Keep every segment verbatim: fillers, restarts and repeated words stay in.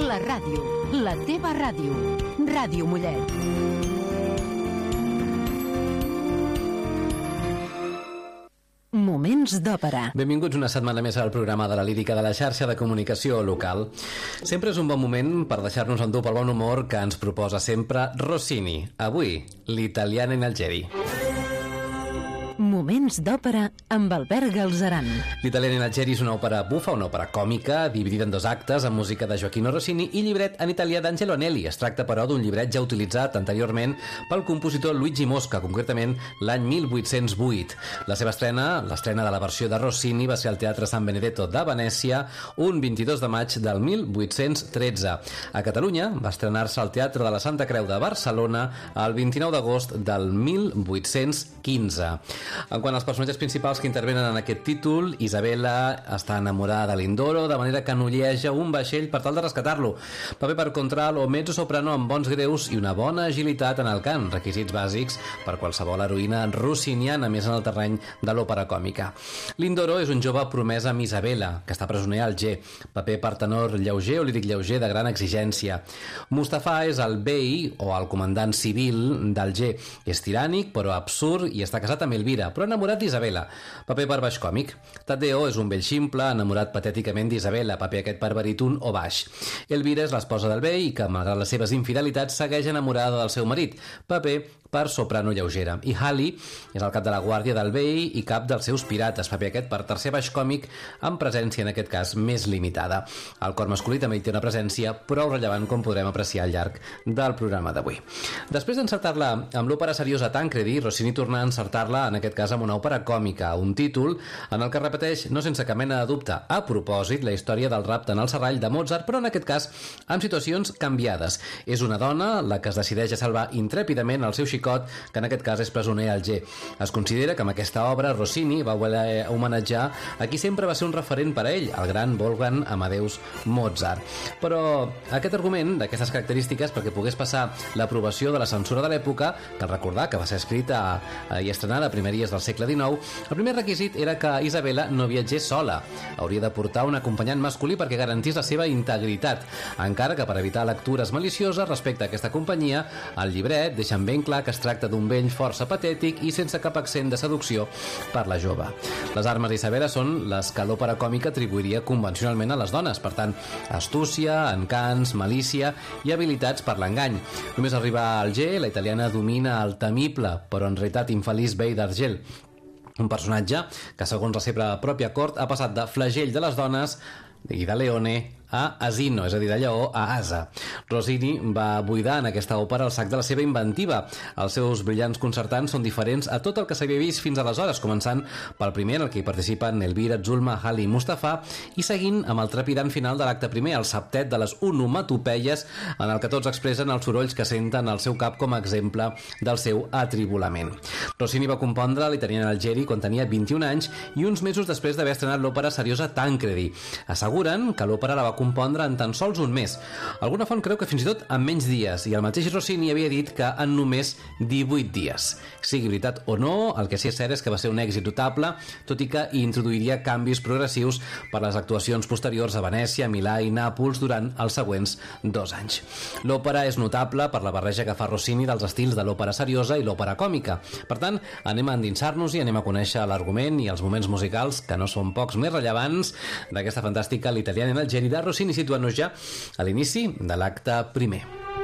La ràdio, la teva ràdio. Ràdio Mollet. Moments d'òpera. Benvinguts una setmana més al programa de la lírica de la xarxa de comunicació local. Sempre és un bon moment per deixar-nos endur pel bon humor que ens proposa sempre Rossini. Avui, l'Italiana in Algeri. Moments d'òpera amb Albert Galzeran. L'Italiana in Algeri és una òpera bufa, una òpera còmica, dividida en dos actes, amb música de Gioacchino Rossini i llibret en italià d'Angelo Anelli. Es tracta, però, d'un llibret ja utilitzat anteriorment pel compositor Luigi Mosca, concretament l'any mil vuit-cents vuit. La seva estrena, l'estrena de la versió de Rossini, va ser al Teatre San Benedetto de Venècia un vint-i-dos de maig del mil vuit-cents tretze. A Catalunya va estrenar-se al Teatre de la Santa Creu de Barcelona el vint-i-nou d'agost del mil vuit-cents quinze. En quant als personatges principals que intervenen en aquest títol, Isabella està enamorada de Lindoro, de manera que nolleja un vaixell per tal de rescatar-lo. Paper per contralt o mezzo-soprano amb bons greus i una bona agilitat en el cant, requisits bàsics per qualsevol heroïna rossiniana, més en el terreny de l'òpera còmica. Lindoro és un jove promès amb Isabella, que està presoner a Alger. Paper per tenor lleuger o líric lleuger de gran exigència. Mustafa és el bei o el comandant civil d'Alger. És tirànic, però absurd, i està casat amb Elvira, però enamorat d'Isabella. Paper per baix còmic. Tadeo és un vell ximple, enamorat patèticament d'Isabella, paper aquest per baríton o baix. Elvira és l'esposa del bei i que, malgrat les seves infidelitats, segueix enamorada del seu marit. Paper per soprano lleugera. I Hali és el cap de la guàrdia del bei i cap dels seus pirates, paper aquest per tercer baix còmic, amb presència en aquest cas més limitada. El cor masculí també hi té una presència prou rellevant, com podrem apreciar al llarg del programa d'avui. Després d'encertar-la amb l'òpera seriosa Tancredi, Rossini torna a encertar-la en aquest cas amb una òpera còmica, un títol en el que repeteix, no sense cap mena de dubte, a propòsit, la història del rapte en el serrall de Mozart, però en aquest cas amb situacions canviades. És una dona la que es decideix a salvar intrèpidament el seu xicot, que en aquest cas és presoner a Alger. Es considera que amb aquesta obra Rossini va voler homenatjar a qui sempre va ser un referent per a ell, el gran Wolfgang Amadeus Mozart. Però aquest argument, d'aquestes característiques, perquè pogués passar l'aprovació de la censura de l'època, cal recordar que va ser escrita i estrenada a primeries del segle dinou, el primer requisit era que Isabella no viatgés sola. Hauria de portar un acompanyant masculí perquè garantís la seva integritat, encara que per evitar lectures malicioses respecte a aquesta companyia, el llibret deixen ben clar que es tracta d'un vell força patètic i sense cap accent de seducció per la jove. Les armes d'Isabella són les que l'òpera còmica atribuiria convencionalment a les dones, per tant, astúcia, encants, malícia i habilitats per l'engany. Només arribar a Alger, la italiana domina el temible, però en realitat infeliç bei d'Argel, un personatge que, segons la seva pròpia cort, ha passat de flagell de les dones i de Leone a Asino, és a dir, de lleó a asa. Rossini va buidar en aquesta òpera el sac de la seva inventiva. Els seus brillants concertants són diferents a tot el que s'havia vist fins aleshores, començant pel primer, en el que hi participen Elvira, Zulma, Hali i Mustafa, i seguint amb el trepidant final de l'acte primer, el septet de les onomatopeies, en el que tots expressen els sorolls que senten al seu cap com a exemple del seu atribolament. Rossini va compondre l'Italiana in Algeri quan tenia vint-i-un anys i uns mesos després d'haver estrenat l'òpera seriosa Tancredi. Asseguren que l'òpera la va compondre en tan sols un mes. Alguna font creu que fins i tot en menys dies, i el mateix Rossini havia dit que en només divuit dies. Sigui veritat o no, el que sí és cert és que va ser un èxit notable, tot i que hi introduiria canvis progressius per les actuacions posteriors a Venècia, Milà i Nàpols durant els següents dos anys. L'òpera és notable per la barreja que fa Rossini dels estils de l'òpera seriosa i l'òpera còmica. Per tant, anem a endinsar-nos i anem a conèixer l'argument i els moments musicals, que no són pocs més rellevants, d'aquesta fantàstica l'Italiana in Algeri de Rossini, situant-nos ja a l'inici de l'acte primer.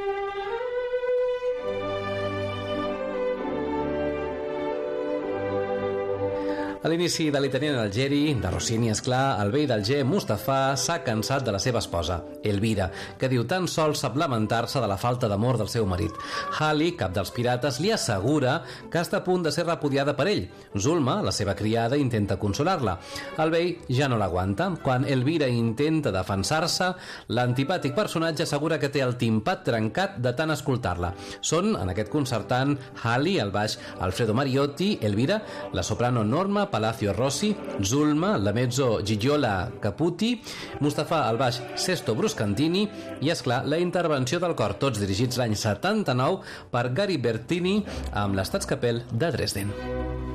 A l'inici de l'Italiana in Algeri, de Rossini, esclar, el bei d'Alger, Mustafa, s'ha cansat de la seva esposa, Elvira, que diu tan sols sap lamentar-se de la falta d'amor del seu marit. Hali, cap dels pirates, li assegura que està a punt de ser repudiada per ell. Zulma, la seva criada, intenta consolar-la. El bei ja no l'aguanta. Quan Elvira intenta defensar-se, l'antipàtic personatge assegura que té el timpat trencat de tant escoltar-la. Són, en aquest concertant, Hali, al baix, Alfredo Mariotti, Elvira, la soprano Norma Palacio Rossi, Zulma, la mezzo Gigiola Caputi, Mustafa al baix Sesto Bruscantini i, esclar, la intervenció del cor, tots dirigits l'any setanta-nou per Gary Bertini amb l'Staatskapelle de Dresden.